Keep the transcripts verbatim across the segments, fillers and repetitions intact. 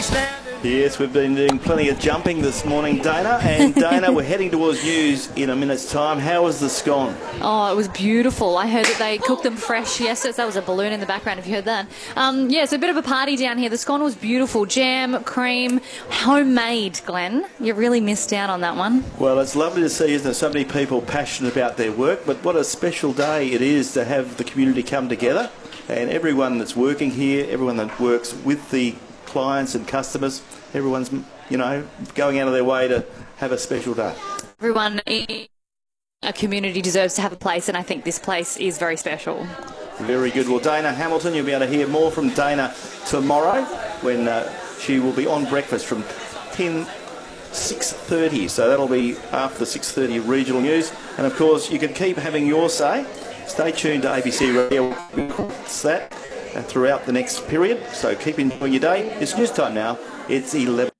Yes, we've been doing plenty of jumping this morning, Dana. And Dana, we're heading towards news in a minute's time. How was the scone? Oh, it was beautiful. I heard that they cooked them fresh yesterday. That was a balloon in the background, if you heard that. Um, yeah, it's a bit of a party down here. The scone was beautiful. Jam, cream, homemade, Glenn. You really missed out on that one. Well, it's lovely to see, isn't there, so many people passionate about their work. But what a special day it is to have the community come together. And everyone that's working here, everyone that works with the clients and customers, everyone's, you know, going out of their way to have a special day. Everyone in a community deserves to have a place, and I think this place is very special. Very good. Well, Dana Hamilton, you'll be able to hear more from Dana tomorrow when uh, she will be on breakfast from ten, six thirty. So that'll be after the six thirty regional news. And, of course, you can keep having your say. Stay tuned to A B C Radio. It's that uh, throughout the next period. So keep enjoying your day. It's news time now. It's eleven.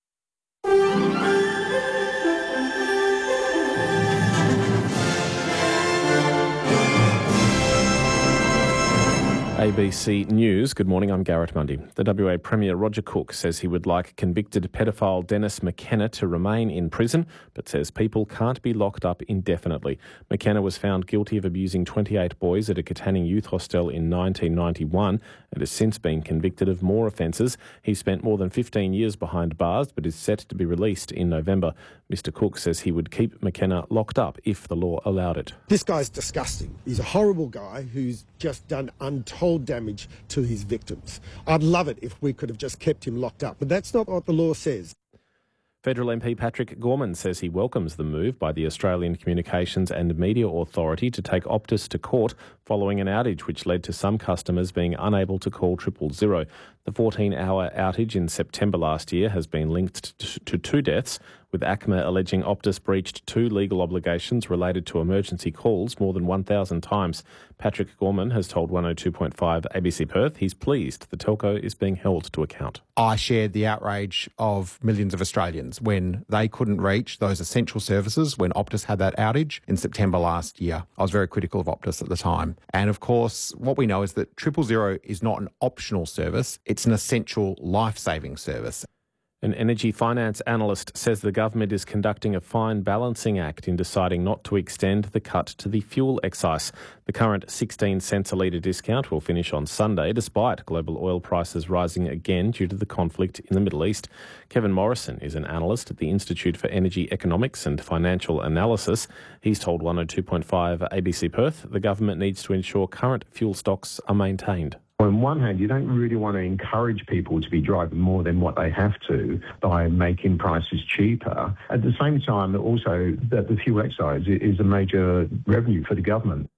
A B C News. Good morning, I'm Garrett Mundy. The W A Premier Roger Cook says he would like convicted pedophile Dennis McKenna to remain in prison, but says people can't be locked up indefinitely. McKenna was found guilty of abusing twenty-eight boys at a Katanning youth hostel in nineteen ninety-one and has since been convicted of more offences. He spent more than fifteen years behind bars but is set to be released in November. Mister Cook says he would keep McKenna locked up if the law allowed it. This guy's disgusting. He's a horrible guy who's just done untold damage to his victims. I'd love it if we could have just kept him locked up, but that's not what the law says. Federal M P Patrick Gorman says he welcomes the move by the Australian Communications and Media Authority to take Optus to court following an outage which led to some customers being unable to call triple zero. The fourteen-hour outage in September last year has been linked to two deaths, with ACMA alleging Optus breached two legal obligations related to emergency calls more than one thousand times. Patrick Gorman has told one oh two point five A B C Perth he's pleased the telco is being held to account. I shared the outrage of millions of Australians when they couldn't reach those essential services when Optus had that outage in September last year. I was very critical of Optus at the time. And of course, what we know is that triple zero is not an optional service, it's an essential life-saving service. An energy finance analyst says the government is conducting a fine balancing act in deciding not to extend the cut to the fuel excise. The current sixteen cents a litre discount will finish on Sunday, despite global oil prices rising again due to the conflict in the Middle East. Kevin Morrison is an analyst at the Institute for Energy Economics and Financial Analysis. He's told one oh two point five A B C Perth the government needs to ensure current fuel stocks are maintained. On one hand, you don't really want to encourage people to be driving more than what they have to by making prices cheaper. At the same time, also, that the fuel excise is a major revenue for the government.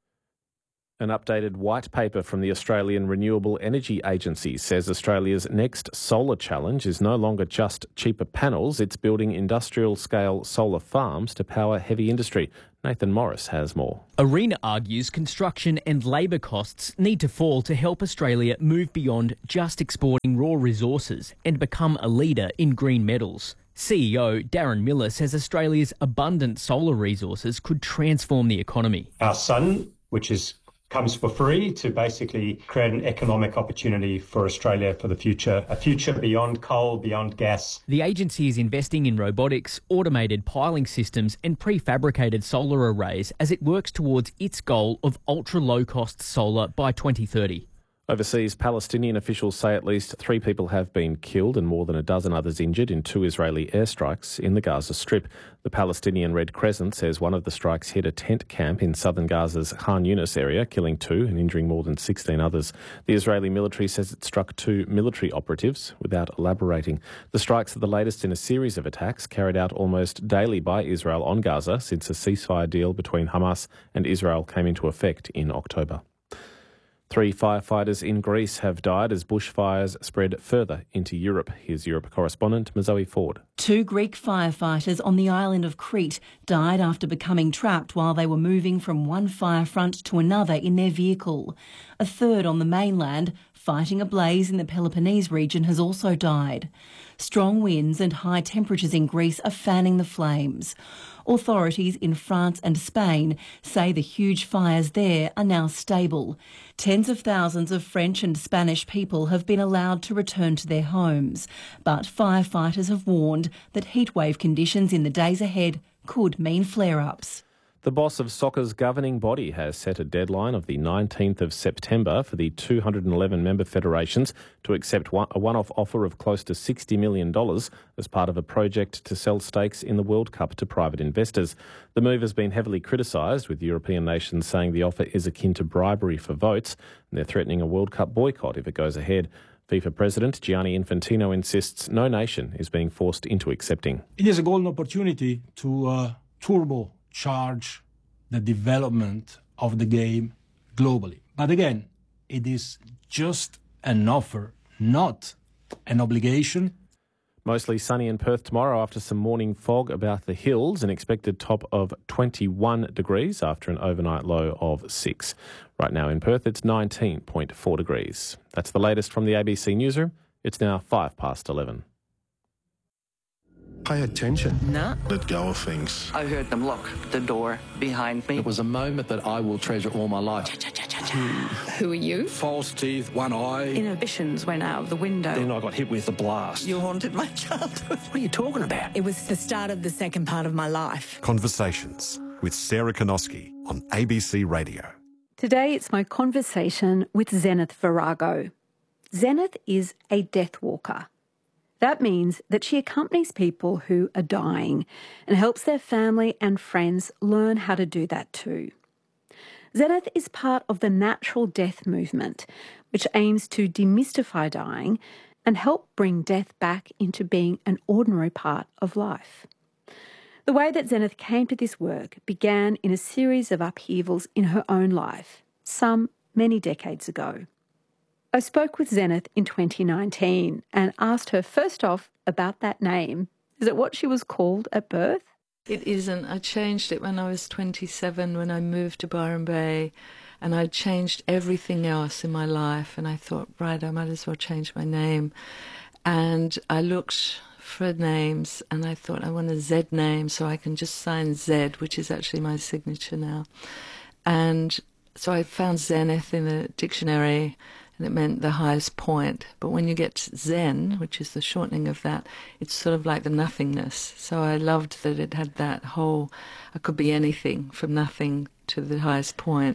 An updated white paper from the Australian Renewable Energy Agency says Australia's next solar challenge is no longer just cheaper panels, it's building industrial-scale solar farms to power heavy industry. Nathan Morris has more. ARENA argues construction and labour costs need to fall to help Australia move beyond just exporting raw resources and become a leader in green metals. C E O Darren Miller says Australia's abundant solar resources could transform the economy. Our sun, which is comes for free to basically create an economic opportunity for Australia for the future, a future beyond coal, beyond gas. The agency is investing in robotics, automated piling systems and prefabricated solar arrays as it works towards its goal of ultra-low-cost solar by twenty thirty. Overseas, Palestinian officials say at least three people have been killed and more than a dozen others injured in two Israeli airstrikes in the Gaza Strip. The Palestinian Red Crescent says one of the strikes hit a tent camp in southern Gaza's Khan Yunis area, killing two and injuring more than sixteen others. The Israeli military says it struck two military operatives without elaborating. The strikes are the latest in a series of attacks carried out almost daily by Israel on Gaza since a ceasefire deal between Hamas and Israel came into effect in October. Three firefighters in Greece have died as bushfires spread further into Europe. Here's Europe correspondent Mazoe Ford. Two Greek firefighters on the island of Crete died after becoming trapped while they were moving from one fire front to another in their vehicle. A third on the mainland fighting a blaze in the Peloponnese region, has also died. Strong winds and high temperatures in Greece are fanning the flames. Authorities in France and Spain say the huge fires there are now stable. Tens of thousands of French and Spanish people have been allowed to return to their homes, but firefighters have warned that heatwave conditions in the days ahead could mean flare-ups. The boss of soccer's governing body has set a deadline of the nineteenth of September for the two hundred eleven member federations to accept one, a one-off offer of close to sixty million dollars as part of a project to sell stakes in the World Cup to private investors. The move has been heavily criticised, with European nations saying the offer is akin to bribery for votes, and they're threatening a World Cup boycott if it goes ahead. FIFA President Gianni Infantino insists no nation is being forced into accepting. It is a golden opportunity to uh, turbo charge the development of the game globally. But again, it is just an offer, not an obligation. Mostly sunny in Perth tomorrow after some morning fog about the hills, an expected top of twenty-one degrees after an overnight low of six. Right now in Perth, it's nineteen point four degrees. That's the latest from the A B C Newsroom. It's now five past eleven. Pay attention. No. Let go of things. I heard them lock the door behind me. It was a moment that I will treasure all my life. Who are you? False teeth, one eye. Inhibitions went out of the window. Then I got hit with a blast. You haunted my childhood. What are you talking about? It was the start of the second part of my life. Conversations with Sarah Konoski on A B C Radio. Today it's my conversation with Zenith Virago. Zenith is a death walker. That means that she accompanies people who are dying and helps their family and friends learn how to do that too. Zenith is part of the natural death movement, which aims to demystify dying and help bring death back into being an ordinary part of life. The way that Zenith came to this work began in a series of upheavals in her own life, some many decades ago. I spoke with Zenith in twenty nineteen and asked her first off about that name. Is it what she was called at birth? It isn't. I changed it when I was twenty-seven, when I moved to Byron Bay, and I'd changed everything else in my life, and I thought, right, I might as well change my name. And I looked for names, and I thought, I want a Z name so I can just sign Z, which is actually my signature now. And so I found Zenith in the dictionary, and it meant the highest point. But when you get Zen, which is the shortening of that, it's sort of like the nothingness. So I loved that it had that whole, I could be anything from nothing to the highest point.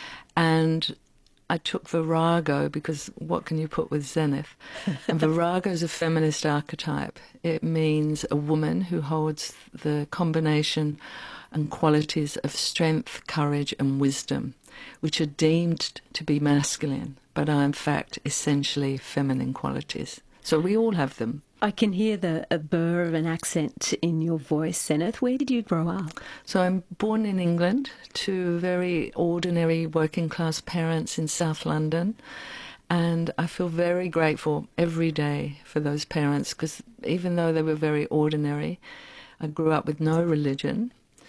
And I took Virago because what can you put with Zenith? And Virago is a feminist archetype. It means a woman who holds the combination and qualities of strength, courage and wisdom, which are deemed to be masculine, but are in fact essentially feminine qualities. So we all have them. I can hear the a burr of an accent in your voice, Zenith. Where did you grow up? So I'm born in England to very ordinary working class parents in South London. And I feel very grateful every day for those parents, because even though they were very ordinary, I grew up with no religion.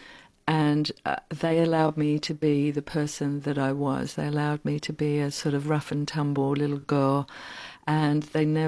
And uh, they allowed me to be the person that I was. They allowed me to be a sort of rough and tumble little girl, and they never